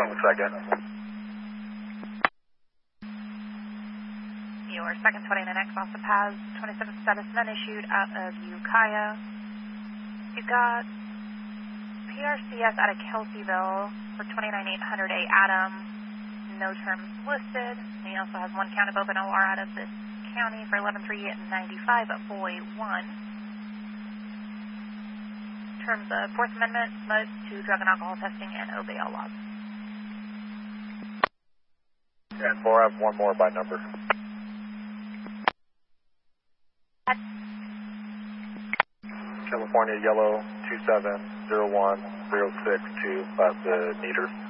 looks like it. Your second 29X also has 27 status none issued out of Ukiah. You've got PRCS out of Kelseyville for 29800A Adam. No terms listed. He also has one count of open OR out of this county for 11-3-95 at Boy 1. Terms of Fourth Amendment, must to drug and alcohol testing and obey all laws. And 4, I have one more by number. California Yellow 270106 to the meter.